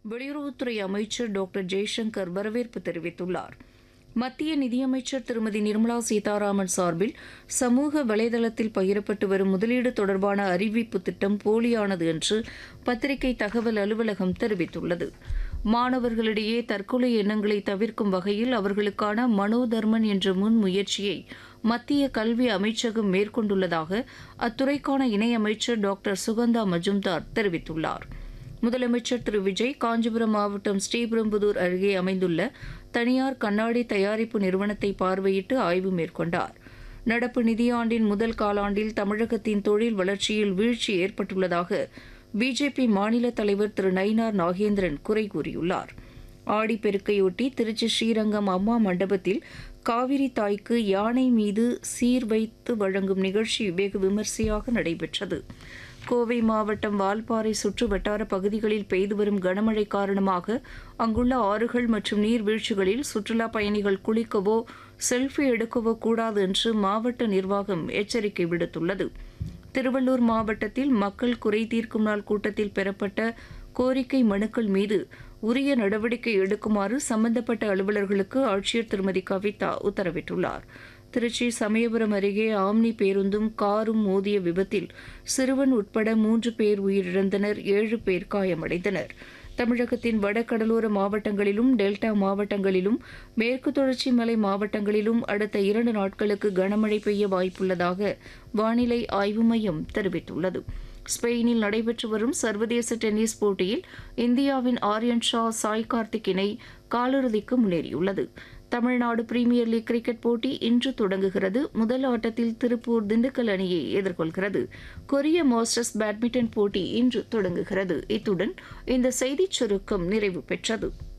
வெளியுறவுத்துறை அமைச்சர் டாக்டர் ஜெய்சங்கர் வரவேற்பு தெரிவித்துள்ளார். மத்திய நிதியமைச்சர் திருமதி நிர்மலா சீதாராமன் சார்பில் சமூக வலைதளத்தில் பகிரப்பட்டு வரும் முதலீடு தொடர்பான அறிவிப்பு திட்டம் போலியானது என்று பத்திரிகை தகவல் அலுவலகம் தெரிவித்துள்ளது. மாணவர்களிடையே தற்கொலை எண்ணங்களை தவிர்க்கும் வகையில் அவர்களுக்கான மனோதர்மன் என்ற முன்முயற்சியை மத்திய கல்வி அமைச்சகம் மேற்கொண்டுள்ளதாக அத்துறைக்கான இணையமைச்சர் டாக்டர் சுகந்தா மஜும்தார் தெரிவித்துள்ளார். முதலமைச்சர் திரு விஜய் காஞ்சிபுரம் மாவட்டம் ஸ்ரீபெரும்புதூர் அருகே அமைந்துள்ள தனியார் கண்ணாடி தயாரிப்பு நிறுவனத்தை பார்வையிட்டு ஆய்வு மேற்கொண்டார். நடப்பு நிதியாண்டின் முதல் காலாண்டில் தமிழகத்தின் தொழில் வளர்ச்சியில் வீழ்ச்சி ஏற்பட்டுள்ளதாக பிஜேபி மாநில தலைவர் திரு நயினார் நாகேந்திரன் குறை கூறியுள்ளார். ஆடிப்பெருக்கையொட்டி திருச்சி ஸ்ரீரங்கம் அம்மா மண்டபத்தில் காவிரி தாய்க்கு யானை மீது சீர் வைத்து வழங்கும் நிகழ்ச்சி வெகு விமரிசையாக நடைபெற்றது. கோவை மாவட்டம் வால்பாறை சுற்று வட்டார பகுதிகளில் பெய்து வரும் கனமழை காரணமாக அங்குள்ள ஆறுகள் மற்றும் நீர்வீழ்ச்சிகளில் சுற்றுலாப் பயணிகள் குளிக்கவோ செல்ஃபி எடுக்கவோ கூடாது என்று மாவட்ட நிர்வாகம் எச்சரிக்கை விடுத்துள்ளது. திருவள்ளூர் மாவட்டத்தில் மக்கள் குறை தீர்க்கும் நாள் கூட்டத்தில் பெறப்பட்ட கோரிக்கை மனுக்கள் மீது உரிய நடவடிக்கை எடுக்குமாறு சம்பந்தப்பட்ட அலுவலர்களுக்கு ஆட்சியர் திருமதி கவிதா உத்தரவிட்டுள்ளார். திருச்சி சமயபுரம் அருகே ஆம்னி பேருந்தும் காரும் மோதிய விபத்தில் சிறுவன் உட்பட 3 பேர் உயிரிழந்தனர், 7 பேர் காயமடைந்தனர். தமிழகத்தின் வடகடலோர மாவட்டங்களிலும் டெல்டா மாவட்டங்களிலும் மேற்கு தொடர்ச்சி மலை மாவட்டங்களிலும் அடுத்த 2 நாட்களுக்கு கனமழை பெய்ய வாய்ப்புள்ளதாக வானிலை ஆய்வு மையம் தெரிவித்துள்ளது. ஸ்பெயினில் நடைபெற்று வரும் சர்வதேச டென்னிஸ் போட்டியில் இந்தியாவின் ஆர்யன் ஷா சாய் கார்த்திக் இணை காலிறுதிக்கு முன்னேறியுள்ளது. தமிழ்நாடு பிரீமியர் லீக் கிரிக்கெட் போட்டி இன்று தொடங்குகிறது. முதல் ஆட்டத்தில் திருப்பூர் திண்டுக்கல் அணியை எதிர்கொள்கிறது. கொரிய மாஸ்டர்ஸ் பேட்மிண்டன் போட்டி இன்று தொடங்குகிறது. இத்துடன் இந்த செய்திச் சுருக்கம் நிறைவு பெற்றது.